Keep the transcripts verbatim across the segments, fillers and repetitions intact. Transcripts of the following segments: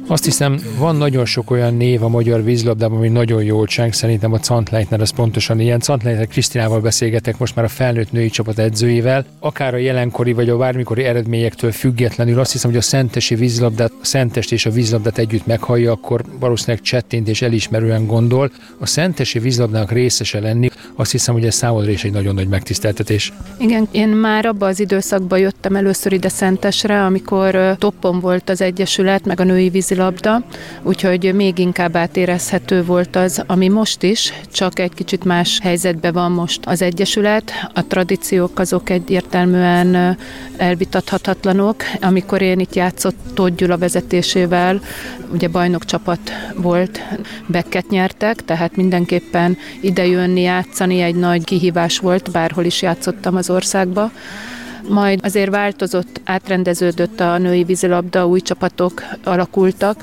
Azt hiszem, van nagyon sok olyan név a magyar vízilabdában, ami nagyon jól cseng. Szerintem a Cantleitner az pontosan ilyen. Cantleitner Krisztinával beszélgetek most már a felnőtt női csapat edzőjével. Akár a jelenkori vagy a bármikori eredményektől függetlenül azt hiszem, hogy a szentesi vízilabdát, a Szentest és a vízilabdát együtt meghallja, akkor valószínűleg csettint és elismerően gondol. A szentesi vízilabdának részese lenni, azt hiszem, hogy ez számodra is egy nagyon nagy megtiszteltetés. Igen, én már abban az időszakban jöttem először ide Szentesre, amikor toppon volt az egyesület, meg a női vízilabda, úgyhogy még inkább átérezhető volt az, ami most is, csak egy kicsit más helyzetben van most az egyesület. A tradíciók azok egyértelműen elvitathatatlanok. Amikor én itt játszott Tóth Gyula vezetésével, ugye bajnokcsapat volt, Becket nyertek, tehát mindenképpen idejönni, játszani egy nagy kihívás volt, bárhol is játszottam az országba. Majd azért változott, átrendeződött a női vízilabda, új csapatok alakultak,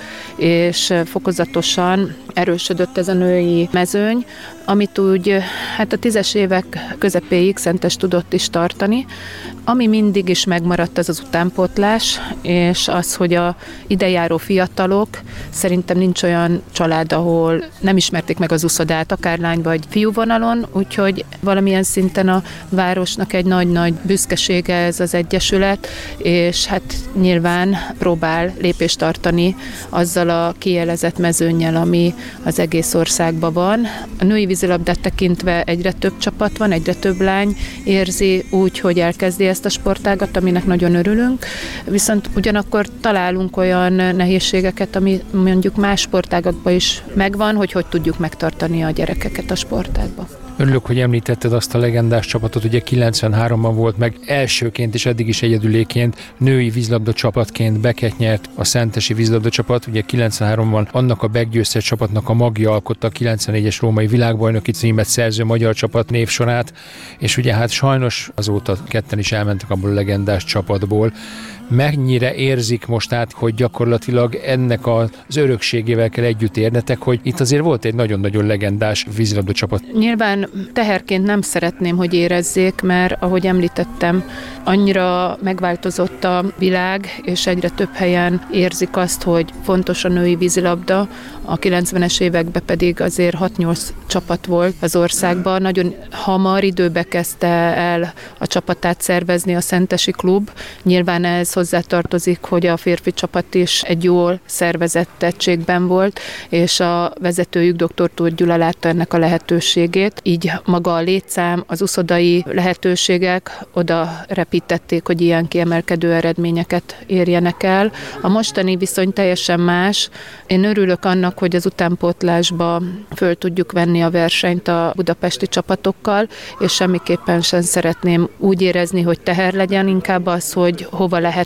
és fokozatosan erősödött ez a női mezőny, amit úgy hát a tízes évek közepéig Szentes tudott is tartani. Ami mindig is megmaradt, az az utánpótlás, és az, hogy a idejáró fiatalok, szerintem nincs olyan család, ahol nem ismerték meg az uszodát, akár lány vagy fiú vonalon, úgyhogy valamilyen szinten a városnak egy nagy-nagy büszkesége ez az egyesület, és hát nyilván próbál lépést tartani azzal a kielezett mezőnnyel, ami az egész országban van. A női vízilabdát tekintve egyre több csapat van, egyre több lány érzi úgy, hogy elkezdi ezt a sportágat, aminek nagyon örülünk, viszont ugyanakkor találunk olyan nehézségeket, ami mondjuk más sportágakban is megvan, hogy hogy tudjuk megtartani a gyerekeket a sportágban. Örülök, hogy említetted azt a legendás csapatot, ugye kilencvenháromban volt meg elsőként és eddig is egyedüléként női vízilabda csapatként Becket nyert a szentesi vízilabda csapat, ugye kilencvenháromban annak a meggyőztes csapatnak a magja alkotta a kilencvennégyes római világbajnoki címet szerző magyar csapat névsorát, és ugye hát sajnos azóta ketten is elmentek abból a legendás csapatból. Mennyire érzik most át, hogy gyakorlatilag ennek az örökségével kell együtt érnetek, hogy itt azért volt egy nagyon-nagyon legendás vízilabda csapat? Nyilván teherként nem szeretném, hogy érezzék, mert ahogy említettem, annyira megváltozott a világ, és egyre több helyen érzik azt, hogy fontos a női vízilabda. A kilencvenes években pedig azért hat-nyolc csapat volt az országban. Nagyon hamar időbe kezdte el a csapatát szervezni a Szentesi klub. Nyilván ez hozzátartozik, hogy a férfi csapat is egy jól szervezett egységben volt, és a vezetőjük dr. Tóth Gyula látta ennek a lehetőségét. Így maga a létszám, az uszodai lehetőségek oda repítették, hogy ilyen kiemelkedő eredményeket érjenek el. A mostani viszony teljesen más. Én örülök annak, hogy az utánpótlásba föl tudjuk venni a versenyt a budapesti csapatokkal, és semmiképpen sem szeretném úgy érezni, hogy teher legyen, inkább az, hogy hova lehet